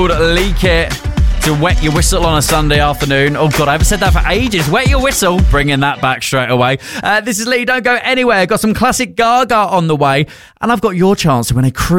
Leak It to Wet Your Whistle on a Sunday afternoon. Oh, God, I haven't said that for ages. Wet Your Whistle. Bringing that back straight away. This is Lee. Don't go anywhere. Got some classic Gaga on the way. And I've got your chance to win a cruise